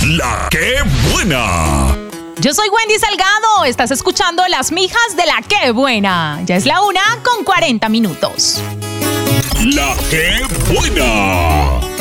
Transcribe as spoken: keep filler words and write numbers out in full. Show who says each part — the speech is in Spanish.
Speaker 1: La que buena.
Speaker 2: Yo soy Wendy Salgado, estás escuchando Las Mijas de La que buena. Ya es la una con cuarenta minutos.
Speaker 1: La que buena.